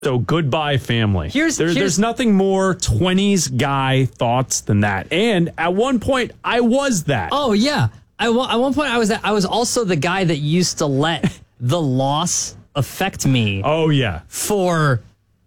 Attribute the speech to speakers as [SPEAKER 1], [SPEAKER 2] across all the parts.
[SPEAKER 1] So goodbye, family. There's nothing more 20s guy thoughts than that. And at one point, I was that.
[SPEAKER 2] Oh, yeah. At one point, I was also the guy that used to let the loss affect me.
[SPEAKER 1] Oh, yeah.
[SPEAKER 2] For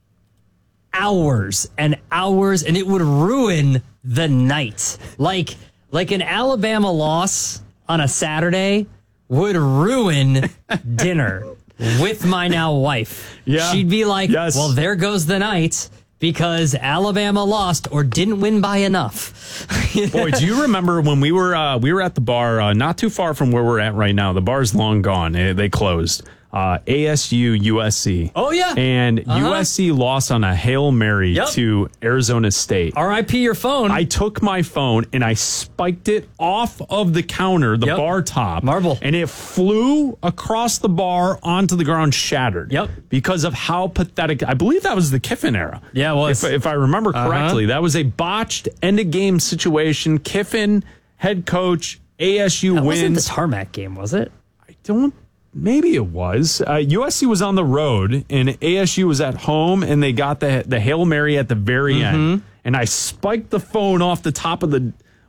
[SPEAKER 2] hours and hours, and it would ruin the night. Like an Alabama loss on a Saturday would ruin dinner with my now wife.
[SPEAKER 1] Yeah.
[SPEAKER 2] She'd be like,
[SPEAKER 1] yes.
[SPEAKER 2] Well, there goes the night because Alabama lost or didn't win by enough.
[SPEAKER 1] Boy, do you remember when we were at the bar not too far from where we're at right now? The bar's long gone. They closed. ASU USC.
[SPEAKER 2] Oh, yeah.
[SPEAKER 1] And USC lost on a Hail Mary to Arizona State.
[SPEAKER 2] RIP your phone.
[SPEAKER 1] I took my phone and I spiked it off of the counter, the bar top.
[SPEAKER 2] Marble.
[SPEAKER 1] And it flew across the bar onto the ground, shattered.
[SPEAKER 2] Yep.
[SPEAKER 1] Because of how pathetic. I believe that was the Kiffin era.
[SPEAKER 2] Yeah, it was.
[SPEAKER 1] If I remember correctly, that was a botched end-of-game situation. Kiffin, head coach, ASU wins.
[SPEAKER 2] Wasn't the tarmac game, was it?
[SPEAKER 1] I don't. Maybe it was. USC was on the road and ASU was at home, and they got the Hail Mary at the very end. And I spiked the phone off the top of the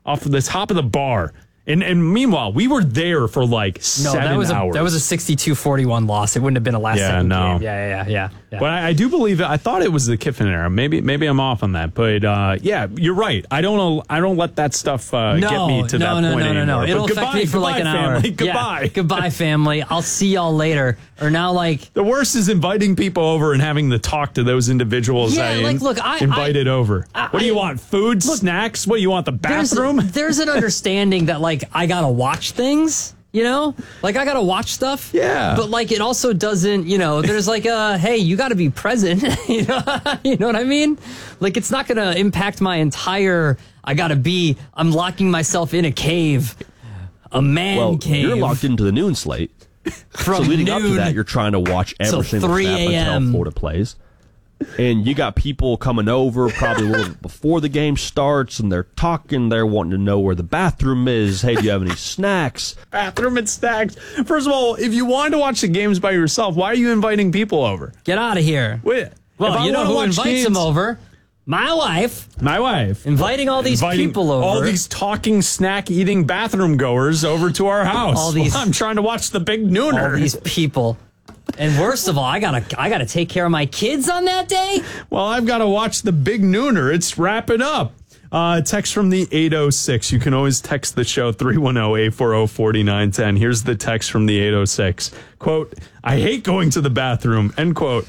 [SPEAKER 1] bar. And meanwhile, we were there for like 7 hours.
[SPEAKER 2] That was a 62-41 loss. It wouldn't have been a last-second game. Yeah.
[SPEAKER 1] But I do believe I thought it was the Kiffin era. Maybe I'm off on that. But yeah, you're right. I don't let that stuff get me to that point anymore.
[SPEAKER 2] No. It'll affect me for like an hour.
[SPEAKER 1] Goodbye.
[SPEAKER 2] Yeah. Goodbye, family. I'll see y'all later. Or now, like,
[SPEAKER 1] the worst is inviting people over and having to talk to those individuals.
[SPEAKER 2] I
[SPEAKER 1] invited over. What do you want? Food, snacks? What do you want? The bathroom?
[SPEAKER 2] There's an understanding that like I gotta watch things. You know, like I gotta watch stuff.
[SPEAKER 1] Yeah.
[SPEAKER 2] But like it also doesn't. You know, there's like hey, you got to be present. you know what I mean? Like it's not gonna impact my entire. I'm locking myself in a cave, cave.
[SPEAKER 3] You're locked into the noon slate. So leading up to that, you're trying to watch every single
[SPEAKER 2] 3
[SPEAKER 3] snap until Florida plays. And you got people coming over probably a little before the game starts, and they're talking. They're wanting to know where the bathroom is. Hey, do you have any snacks?
[SPEAKER 1] Bathroom and snacks. First of all, if you wanted to watch the games by yourself, why are you inviting people over?
[SPEAKER 2] Get out of here.
[SPEAKER 1] Wait,
[SPEAKER 2] well, you know who invites them over? My wife. Inviting all these people over.
[SPEAKER 1] All these talking, snack-eating bathroom goers over to our house. I'm trying to watch the big nooner.
[SPEAKER 2] All these people. And worst of all, I gotta take care of my kids on that day?
[SPEAKER 1] Well, I've got to watch the big nooner. It's wrapping up. Text from the 806. You can always text the show 310-840-4910. Here's the text from the 806. Quote, I hate going to the bathroom. End quote.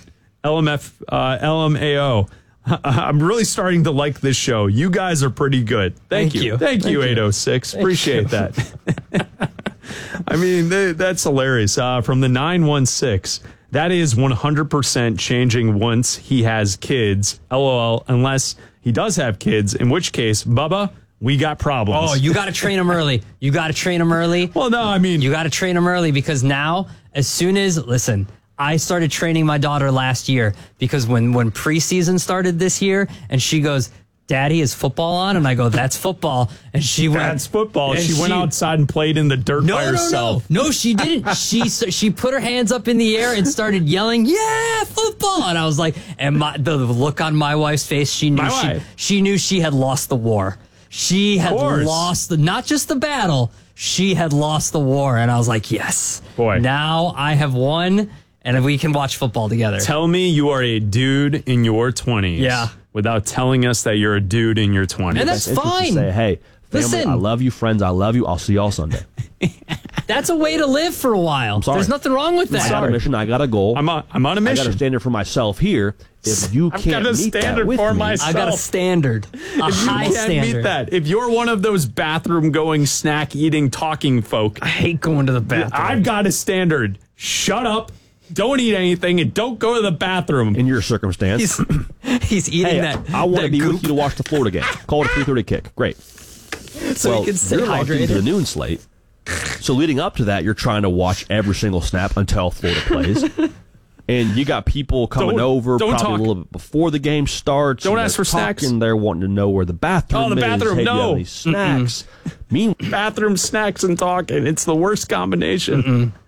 [SPEAKER 1] LMAO. I'm really starting to like this show. You guys are pretty good. Thank you. Thank you, 806. Appreciate that. I mean, that's hilarious. From the 916, that is 100% changing once he has kids. LOL, unless he does have kids, in which case, Bubba, we got problems.
[SPEAKER 2] Oh, you got to train them early.
[SPEAKER 1] Well, no, I mean,
[SPEAKER 2] you got to train them early because now, listen, I started training my daughter last year because when preseason started this year and she goes, Daddy, is football on? And I go, that's football. And she went,
[SPEAKER 1] that's football. And she went outside and played in the dirt by herself.
[SPEAKER 2] No, she didn't. She put her hands up in the air and started yelling, yeah, football. And I was like, and the look on my wife's face, she knew she had lost the war. She had lost not just the battle, she had lost the war. And I was like, yes.
[SPEAKER 1] Boy.
[SPEAKER 2] Now I have won. And we can watch football together.
[SPEAKER 1] Tell me you are a dude in your 20s.
[SPEAKER 2] Yeah.
[SPEAKER 1] Without telling us that you're a dude in your 20s.
[SPEAKER 2] And that's fine.
[SPEAKER 3] Say, hey, family,
[SPEAKER 2] listen,
[SPEAKER 3] I love you, friends. I love you. I'll see y'all Sunday.
[SPEAKER 2] That's a way to live for a while. There's nothing wrong with that.
[SPEAKER 3] I got a mission. I got a goal.
[SPEAKER 1] I'm on a mission.
[SPEAKER 3] I got a standard for myself here. If you can't meet that with me,
[SPEAKER 2] I got a standard. A high standard.
[SPEAKER 1] Meet that. If you're one of those bathroom-going, snack-eating, talking folk.
[SPEAKER 2] I hate going to the bathroom.
[SPEAKER 1] I've got a standard. Shut up. Don't eat anything and don't go to the bathroom.
[SPEAKER 3] In your circumstance.
[SPEAKER 2] He's eating that.
[SPEAKER 3] I want to be with you to watch the Florida game. Call it a 3:30 kick. Great.
[SPEAKER 2] So you can stay
[SPEAKER 3] you're locked into
[SPEAKER 2] hydrated.
[SPEAKER 3] the noon slate. So leading up to that, you're trying to watch every single snap until Florida plays. And you got people coming over probably a little bit before the game starts.
[SPEAKER 1] Don't ask for snacks.
[SPEAKER 3] And they're wanting to know where the bathroom is.
[SPEAKER 1] Oh, the bathroom,
[SPEAKER 3] hey,
[SPEAKER 1] no.
[SPEAKER 3] do you have any snacks?
[SPEAKER 1] Bathroom, snacks, and talking. It's the worst combination.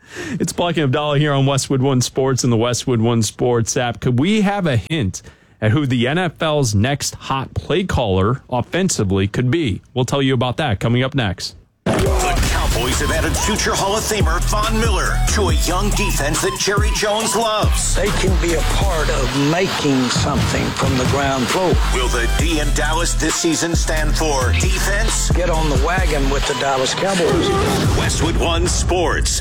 [SPEAKER 1] It's Black and Abdallah here on Westwood One Sports and the Westwood One Sports app. Could we have a hint at who the NFL's next hot play caller offensively could be? We'll tell you about that coming up next.
[SPEAKER 4] The Cowboys have added future Hall of Famer Von Miller to a young defense that Jerry Jones loves.
[SPEAKER 5] They can be a part of making something from the ground floor.
[SPEAKER 4] Will the D in Dallas this season stand for defense?
[SPEAKER 5] Get on the wagon with the Dallas Cowboys.
[SPEAKER 4] Westwood One Sports.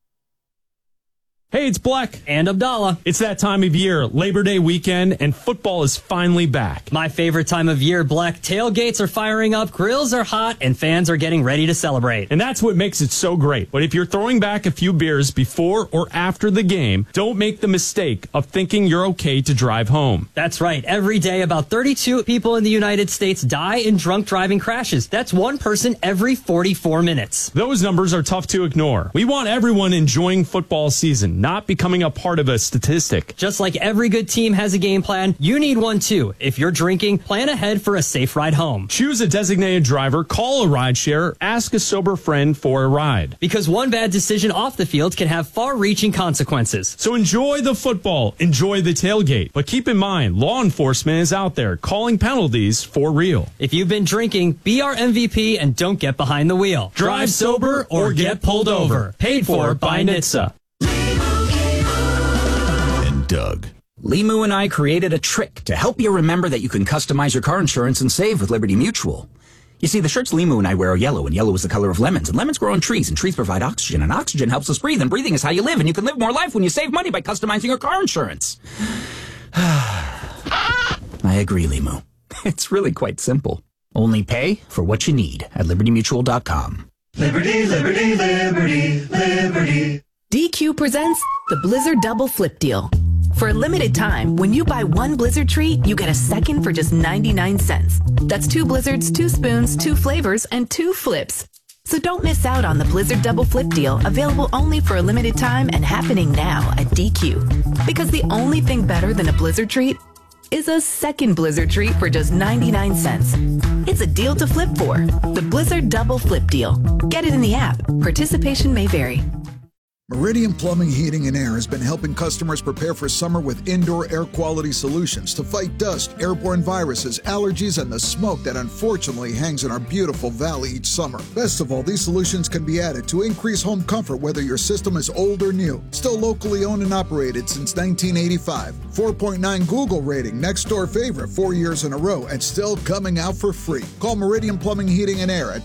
[SPEAKER 1] Hey, it's Black
[SPEAKER 2] And Abdallah.
[SPEAKER 1] It's that time of year, Labor Day weekend, and football is finally back.
[SPEAKER 2] My favorite time of year, Black. Tailgates are firing up, grills are hot, and fans are getting ready to celebrate.
[SPEAKER 1] And that's what makes it so great. But if you're throwing back a few beers before or after the game, don't make the mistake of thinking you're okay to drive home.
[SPEAKER 2] That's right. Every day, about 32 people in the United States die in drunk driving crashes. That's one person every 44 minutes.
[SPEAKER 1] Those numbers are tough to ignore. We want everyone enjoying football season, not becoming a part of a statistic.
[SPEAKER 2] Just like every good team has a game plan, you need one too. If you're drinking, plan ahead for a safe ride home.
[SPEAKER 1] Choose a designated driver, call a rideshare, ask a sober friend for a ride.
[SPEAKER 2] Because one bad decision off the field can have far-reaching consequences.
[SPEAKER 1] So enjoy the football, enjoy the tailgate. But keep in mind, law enforcement is out there calling penalties for real.
[SPEAKER 2] If you've been drinking, be our MVP and don't get behind the wheel.
[SPEAKER 1] Drive sober or get pulled over. Paid for by NHTSA.
[SPEAKER 6] Doug. Limu and I created a trick to help you remember that you can customize your car insurance and save with Liberty Mutual. You see, the shirts Limu and I wear are yellow, and yellow is the color of lemons, and lemons grow on trees, and trees provide oxygen, and oxygen helps us breathe, and breathing is how you live, and you can live more life when you save money by customizing your car insurance. I agree, Limu. It's really quite simple. Only pay for what you need at libertymutual.com.
[SPEAKER 7] Liberty, liberty, liberty, liberty.
[SPEAKER 8] DQ presents the Blizzard Double Flip Deal. For a limited time, when you buy one Blizzard treat, you get a second for just 99 cents. That's 2 Blizzards, 2 spoons, 2 flavors, and 2 flips. So don't miss out on the Blizzard Double Flip Deal, available only for a limited time and happening now at DQ. Because the only thing better than a Blizzard treat is a second Blizzard treat for just 99 cents. It's a deal to flip for. The Blizzard Double Flip Deal. Get it in the app. Participation may vary.
[SPEAKER 9] Meridian Plumbing, Heating, and Air has been helping customers prepare for summer with indoor air quality solutions to fight dust, airborne viruses, allergies, and the smoke that unfortunately hangs in our beautiful valley each summer. Best of all, these solutions can be added to increase home comfort whether your system is old or new. Still locally owned and operated since 1985. 4.9 Google rating, next door favorite 4 years in a row, and still coming out for free. Call Meridian Plumbing, Heating, and Air at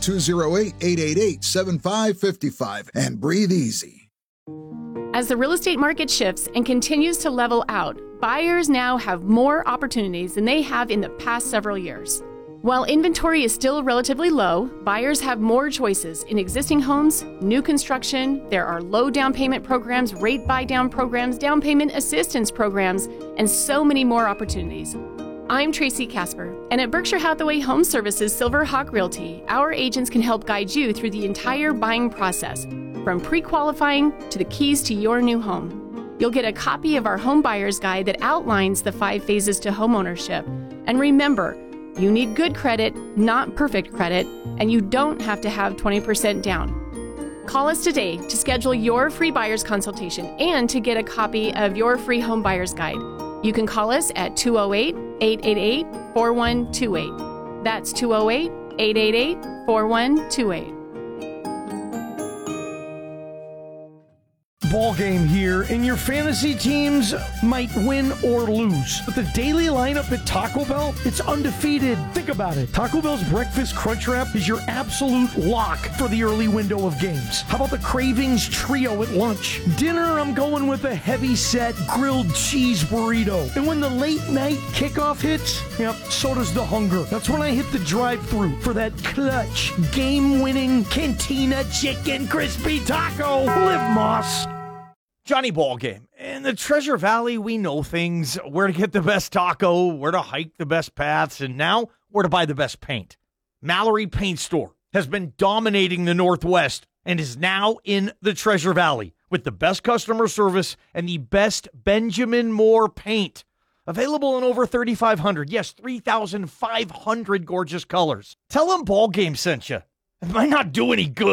[SPEAKER 9] 208-888-7555 and breathe easy.
[SPEAKER 10] As the real estate market shifts and continues to level out, buyers now have more opportunities than they have in the past several years. While inventory is still relatively low, buyers have more choices in existing homes, new construction. There are low down payment programs, rate buy down programs, down payment assistance programs, and so many more opportunities. I'm Tracy Casper, and at Berkshire Hathaway Home Services Silver Hawk Realty, our agents can help guide you through the entire buying process, from pre-qualifying to the keys to your new home. You'll get a copy of our home buyer's guide that outlines the 5 phases to homeownership. And remember, you need good credit, not perfect credit, and you don't have to have 20% down. Call us today to schedule your free buyer's consultation and to get a copy of your free home buyer's guide. You can call us at 208-888-4128. That's 208-888-4128.
[SPEAKER 11] Ball game here, and your fantasy teams might win or lose. But the daily lineup at Taco Bell, it's undefeated. Think about it. Taco Bell's Breakfast Crunch Wrap is your absolute lock for the early window of games. How about the Cravings Trio at lunch? Dinner, I'm going with a heavy-set grilled cheese burrito. And when the late night kickoff hits, yep, so does the hunger. That's when I hit the drive-thru for that clutch, game-winning Cantina Chicken Crispy Taco. Live Moss.
[SPEAKER 12] Johnny Ballgame. In the Treasure Valley, we know things, where to get the best taco, where to hike the best paths, and now where to buy the best paint. Mallory Paint Store has been dominating the Northwest and is now in the Treasure Valley with the best customer service and the best Benjamin Moore paint. Available in over 3,500, yes, 3,500 gorgeous colors. Tell them Ballgame sent you. It might not do any good,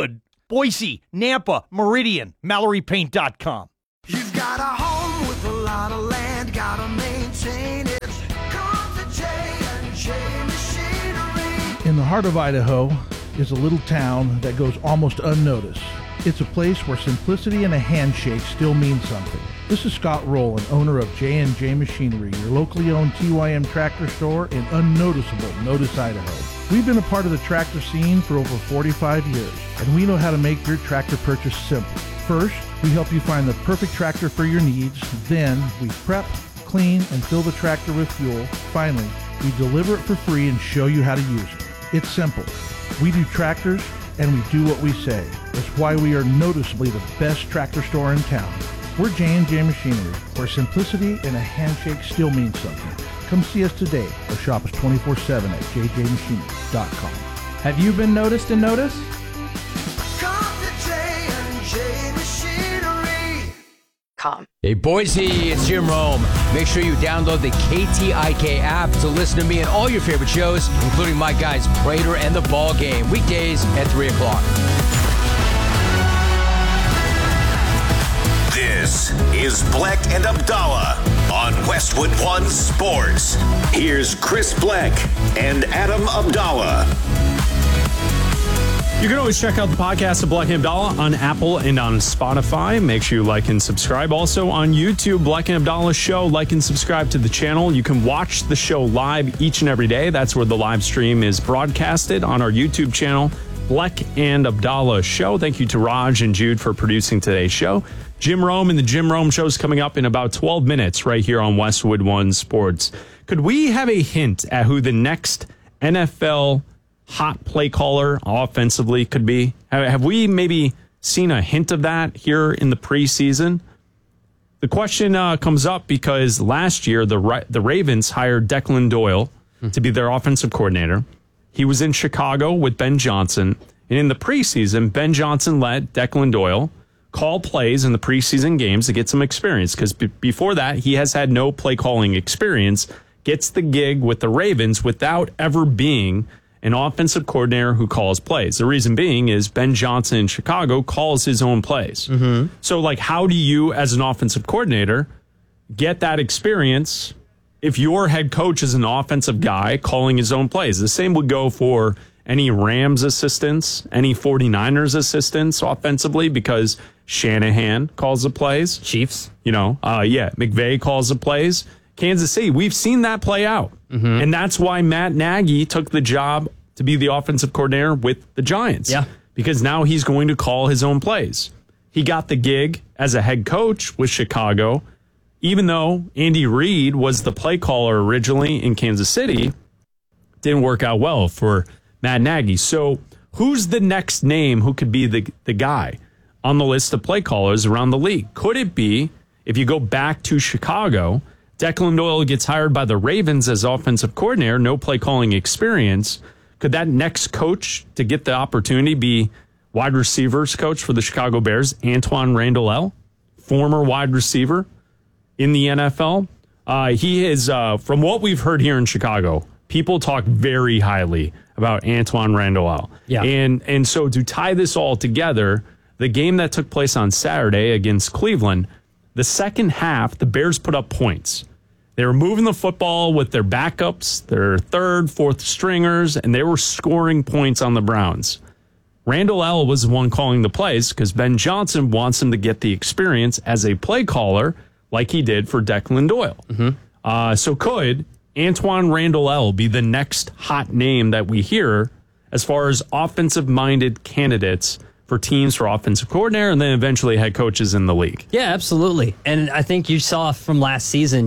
[SPEAKER 12] Boise, Nampa, Meridian, MalloryPaint.com.
[SPEAKER 7] You've got a home with a lot of land, gotta maintain it. Come to J&J Machinery.
[SPEAKER 11] In the heart of Idaho is a little town that goes almost unnoticed. It's a place where simplicity and a handshake still mean something. This is Scott Rowland, owner of J&J Machinery, your locally owned TYM tractor store in unnoticeable Notice, Idaho. We've been a part of the tractor scene for over 45 years, and we know how to make your tractor purchase simple. First, we help you find the perfect tractor for your needs. Then, we prep, clean, and fill the tractor with fuel. Finally, we deliver it for free and show you how to use it. It's simple. We do tractors, and we do what we say. That's why we are noticeably the best tractor store in town. We're J&J Machinery, where simplicity and a handshake still means something. Come see us today or shop us 24/7 at jjmachinery.com.
[SPEAKER 13] Have you been noticed and noticed?
[SPEAKER 7] Come to J&J Machinery.
[SPEAKER 14] Hey Boise, it's Jim Rome. Make sure you download the KTIK app to listen to me and all your favorite shows, including my guys Prater and The Ball Game, weekdays at 3 o'clock.
[SPEAKER 4] This is Bleck and Abdallah on Westwood One Sports. Here's Chris Bleck and Adam Abdallah.
[SPEAKER 1] You can always check out the podcast of Bleck and Abdallah on Apple and on Spotify. Make sure you like and subscribe. Also on YouTube, Bleck and Abdallah Show. Like and subscribe to the channel. You can watch the show live each and every day. That's where the live stream is broadcasted on our YouTube channel, Bleck and Abdallah Show. Thank you to Raj and Jude for producing today's show. Jim Rome and the Jim Rome Show is coming up in about 12 minutes right here on Westwood One Sports. Could we have a hint at who the next NFL hot play caller offensively could be? Have we maybe seen a hint of that here in the preseason? The question comes up because last year the Ravens hired Declan Doyle to be their offensive coordinator. He was in Chicago with Ben Johnson. And in the preseason, Ben Johnson let Declan Doyle call plays in the preseason games to get some experience, because before that, he has had no play calling experience, gets the gig with the Ravens without ever being an offensive coordinator who calls plays. The reason being is Ben Johnson in Chicago calls his own plays. Mm-hmm. So, like, how do you, as an offensive coordinator, get that experience if your head coach is an offensive guy calling his own plays? The same would go for any Rams assistants, any 49ers assistants offensively, because Shanahan calls the plays.
[SPEAKER 2] Chiefs.
[SPEAKER 1] McVay calls the plays. Kansas City, we've seen that play out. Mm-hmm. And that's why Matt Nagy took the job to be the offensive coordinator with the Giants.
[SPEAKER 2] Yeah.
[SPEAKER 1] Because now he's going to call his own plays. He got the gig as a head coach with Chicago, even though Andy Reid was the play caller originally in Kansas City. Didn't work out well for Matt Nagy. So who's the next name who could be the guy on the list of play callers around the league? Could it be, if you go back to Chicago, Declan Doyle gets hired by the Ravens as offensive coordinator, no play calling experience. Could that next coach to get the opportunity be wide receivers coach for the Chicago Bears, Antoine Randall, former wide receiver in the NFL? He is, from what we've heard here in Chicago, people talk very highly about Antoine Randall.
[SPEAKER 2] Yeah.
[SPEAKER 1] And so to tie this all together, the game that took place on Saturday against Cleveland, the second half, the Bears put up points. They were moving the football with their backups, their third, fourth stringers, and they were scoring points on the Browns. Randall L. was the one calling the plays because Ben Johnson wants him to get the experience as a play caller like he did for Declan Doyle. Mm-hmm. So could Antoine Randall L. be the next hot name that we hear as far as offensive-minded candidates for teams for offensive coordinator and then eventually head coaches in the league?
[SPEAKER 2] Yeah, absolutely. And I think you saw from last season,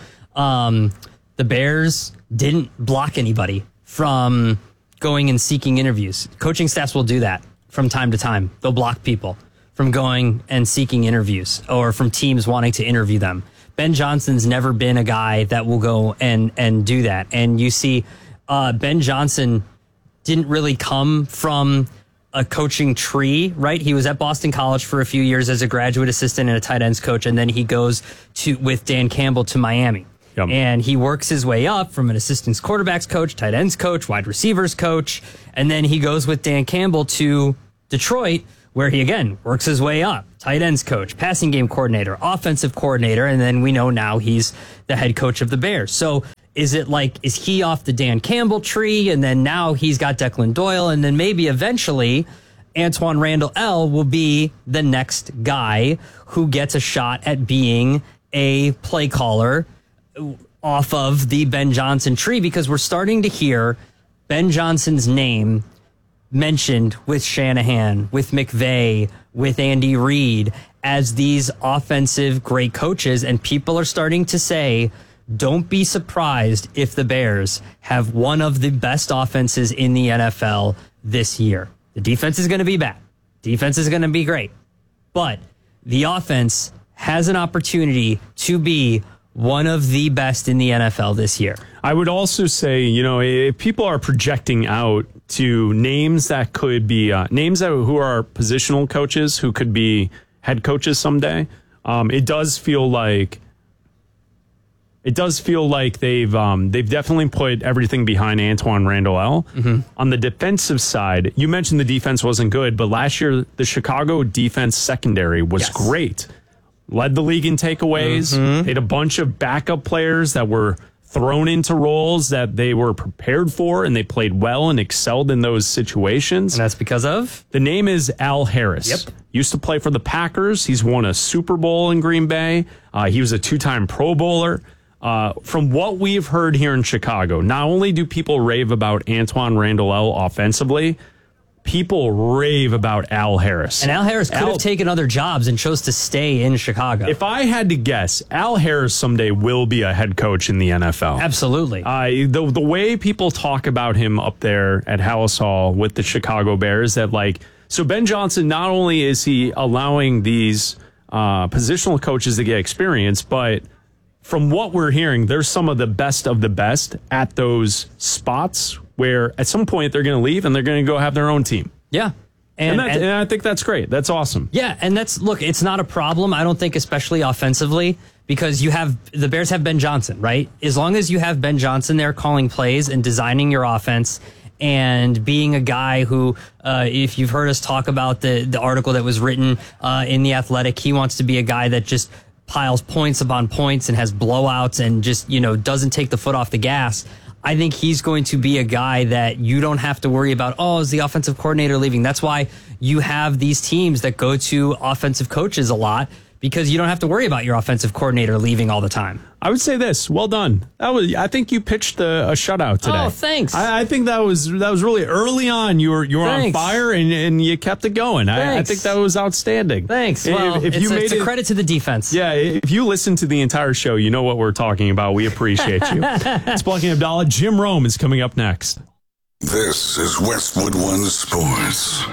[SPEAKER 2] the Bears didn't block anybody from going and seeking interviews. Coaching staffs will do that from time to time. They'll block people from going and seeking interviews or from teams wanting to interview them. Ben Johnson's never been a guy that will go and do that. And you see Ben Johnson didn't really come from a coaching tree, right? He was at Boston College for a few years as a graduate assistant and a tight ends coach, and then he goes with Dan Campbell to Miami.
[SPEAKER 1] Yep.
[SPEAKER 2] And he works his way up from an assistant quarterbacks coach, tight ends coach, wide receivers coach, and then he goes with Dan Campbell to Detroit, where he, again, works his way up. Tight ends coach, passing game coordinator, offensive coordinator, and then we know now he's the head coach of the Bears. So is he off the Dan Campbell tree, and then now he's got Declan Doyle, and then maybe eventually Antoine Randall L will be the next guy who gets a shot at being a play caller off of the Ben Johnson tree, because we're starting to hear Ben Johnson's name mentioned with Shanahan, with McVay, with Andy Reid as these offensive great coaches, and people are starting to say, don't be surprised if the Bears have one of the best offenses in the NFL this year. The defense is going to be bad. Defense is going to be great. But the offense has an opportunity to be one of the best in the NFL this year.
[SPEAKER 1] I would also say, if people are projecting out to names that could be who are positional coaches who could be head coaches someday, it does feel like they've definitely put everything behind Antoine Randall L. Mm-hmm. On the defensive side, you mentioned the defense wasn't good, but last year the Chicago defense secondary was great. Led the league in takeaways. Mm-hmm. They had a bunch of backup players that were thrown into roles that they were prepared for, and they played well and excelled in those situations.
[SPEAKER 2] And that's because of?
[SPEAKER 1] The name is Al Harris.
[SPEAKER 2] Yep.
[SPEAKER 1] Used to play for the Packers. He's won a Super Bowl in Green Bay. He was a 2-time Pro Bowler. From what we've heard here in Chicago, not only do people rave about Antoine Randall L. offensively, people rave about Al Harris.
[SPEAKER 2] And Al Harris could have taken other jobs and chose to stay in Chicago.
[SPEAKER 1] If I had to guess, Al Harris someday will be a head coach in the NFL.
[SPEAKER 2] Absolutely.
[SPEAKER 1] The way people talk about him up there at Hallis Hall with the Chicago Bears, so Ben Johnson, not only is he allowing these positional coaches to get experience, but from what we're hearing, there's some of the best at those spots where at some point they're going to leave and they're going to go have their own team.
[SPEAKER 2] Yeah.
[SPEAKER 1] And I think that's great. That's awesome.
[SPEAKER 2] Yeah, and it's not a problem, I don't think, especially offensively, because the Bears have Ben Johnson, right? As long as you have Ben Johnson there calling plays and designing your offense and being a guy who, if you've heard us talk about the article that was written in The Athletic, he wants to be a guy that just piles points upon points and has blowouts and just, doesn't take the foot off the gas. I think he's going to be a guy that you don't have to worry about, is the offensive coordinator leaving? That's why you have these teams that go to offensive coaches a lot, because you don't have to worry about your offensive coordinator leaving all the time. I
[SPEAKER 1] would say this. Well done. I think you pitched a shutout today.
[SPEAKER 2] Oh, thanks.
[SPEAKER 1] I think that was really early on. You were on fire and you kept it going. I think that was outstanding.
[SPEAKER 2] Thanks. Well, it's a credit to the defense.
[SPEAKER 1] Yeah, if you listen to the entire show, you know what we're talking about. We appreciate you. It's Black and Abdallah. Jim Rome is coming up next.
[SPEAKER 4] This is Westwood One Sports.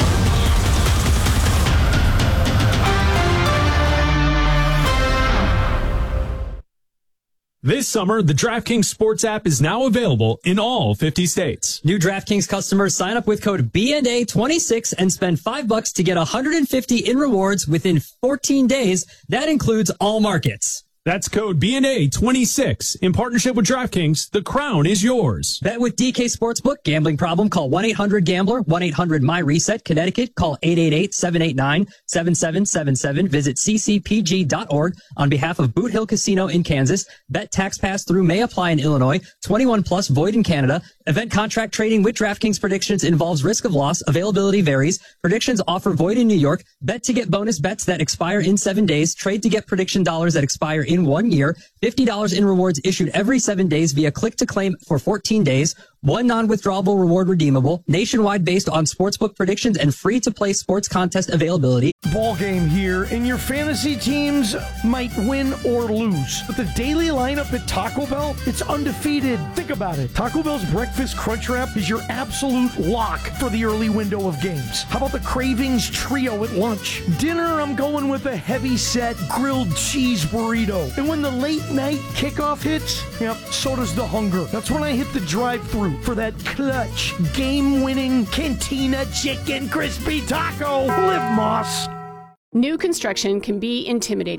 [SPEAKER 1] This summer, the DraftKings Sports app is now available in all 50 states.
[SPEAKER 2] New DraftKings customers sign up with code BNA26 and spend $5 to get $150 in rewards within 14 days. That includes all markets.
[SPEAKER 1] That's code BNA26. In partnership with DraftKings, the crown is yours.
[SPEAKER 2] Bet with DK Sportsbook. Gambling problem? Call 1-800-GAMBLER. 1-800-MY-RESET. Connecticut. Call 888-789-7777. Visit ccpg.org on behalf of Boot Hill Casino in Kansas. Bet tax pass through may apply in Illinois. 21 plus void in Canada. Event contract trading with DraftKings predictions involves risk of loss. Availability varies. Predictions offer void in New York. Bet to get bonus bets that expire in 7 days. Trade to get prediction dollars that expire in 1 year. $50 in rewards issued every 7 days via click to claim for 14 days. One non-withdrawable reward redeemable. Nationwide based on sportsbook predictions and free-to-play sports contest availability.
[SPEAKER 11] Ball game here, and your fantasy teams might win or lose. But the daily lineup at Taco Bell, it's undefeated. Think about it. Taco Bell's Breakfast Crunch Wrap is your absolute lock for the early window of games. How about the Cravings Trio at lunch? Dinner, I'm going with a heavy-set grilled cheese burrito. And when the late-night kickoff hits, so does the hunger. That's when I hit the drive-thru for that clutch, game-winning Cantina Chicken Crispy Taco. Live Moss.
[SPEAKER 10] New construction can be intimidating.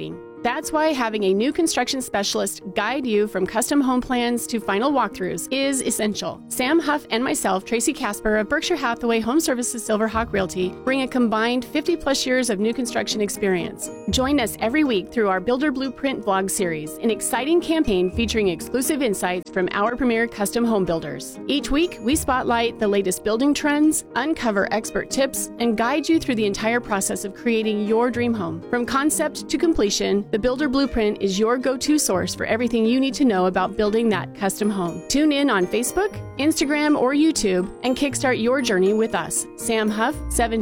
[SPEAKER 10] That's why having a new construction specialist guide you from custom home plans to final walkthroughs is essential. Sam Huff and myself, Tracy Casper of Berkshire Hathaway Home Services Silverhawk Realty, bring a combined 50-plus years of new construction experience. Join us every week through our Builder Blueprint vlog series, an exciting campaign featuring exclusive insights from our premier custom home builders. Each week, we spotlight the latest building trends, uncover expert tips, and guide you through the entire process of creating your dream home. From concept to completion, the Builder Blueprint is your go-to source for everything you need to know about building that custom home. Tune in on Facebook, Instagram, or YouTube and kickstart your journey with us, Sam Huff,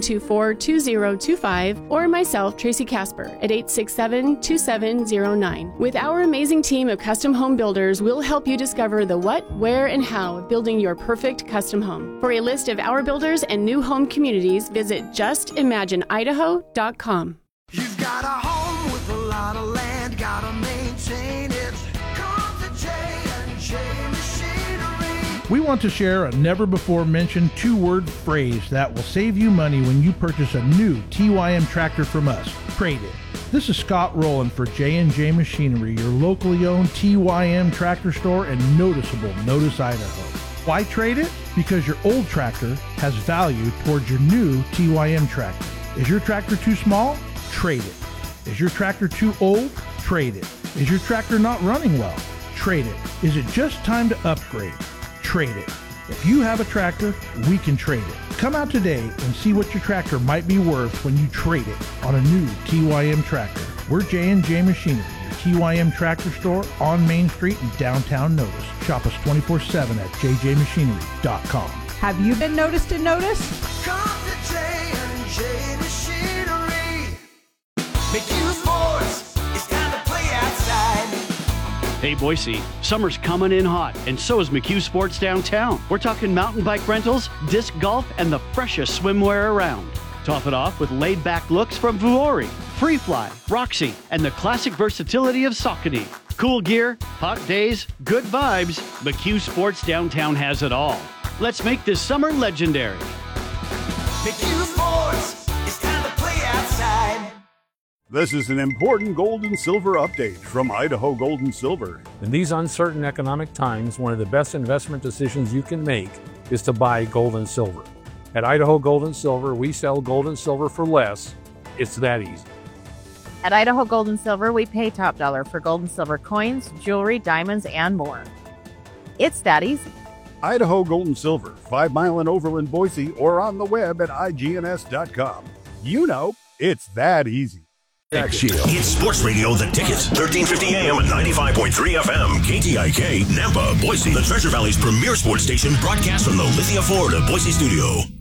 [SPEAKER 10] 724-2025, or myself, Tracy Casper, at 867-2709. With our amazing team of custom home builders, we'll help you discover the what, where, and how of building your perfect custom home. For a list of our builders and new home communities, visit justimagineidaho.com.
[SPEAKER 7] You've got a home with a lot of land, gotta maintain it. Come to J&J Machinery.
[SPEAKER 13] We want to share a never-before-mentioned two-word phrase that will save you money when you purchase a new TYM tractor from us. Trade it. This is Scott Rowland for J&J Machinery, your locally owned TYM tractor store in noticeable Notice, Idaho. Why trade it? Because your old tractor has value towards your new TYM tractor. Is your tractor too small? Trade it. Is your tractor too old? Trade it. Is your tractor not running well? Trade it. Is it just time to upgrade? Trade it. If you have a tractor, we can trade it. Come out today and see what your tractor might be worth when you trade it on a new TYM tractor. We're J&J Machinery, your TYM tractor store on Main Street in downtown Notice. Shop us 24/7 at jjmachinery.com.
[SPEAKER 15] Have you been noticed and noticed?
[SPEAKER 7] Come to J&J Machinery. McHugh Sports, it's time to play outside.
[SPEAKER 16] Hey Boise, summer's coming in hot, and so is McHugh Sports downtown. We're talking mountain bike rentals, disc golf, and the freshest swimwear around. Top it off with laid-back looks from Vuori, Freefly, Roxy, and the classic versatility of Saucony. Cool gear, hot days, good vibes. McHugh Sports downtown has it all. Let's make this summer legendary.
[SPEAKER 7] McHugh Sports, it's time to play outside.
[SPEAKER 17] This is an important gold and silver update from Idaho Gold and Silver.
[SPEAKER 18] In these uncertain economic times, one of the best investment decisions you can make is to buy gold and silver. At Idaho Gold and Silver, we sell gold and silver for less. It's that easy.
[SPEAKER 19] At Idaho Gold and Silver, we pay top dollar for gold and silver coins, jewelry, diamonds, and more. It's that easy.
[SPEAKER 17] Idaho Gold and Silver, 5 Mile and Overland, Boise, or on the web at igns.com. You know, it's that easy.
[SPEAKER 4] It's Sports Radio The Ticket, 1350 AM and 95.3 FM, KTIK, Nampa, Boise, the Treasure Valley's premier sports station, broadcast from the Lithia Florida Boise studio.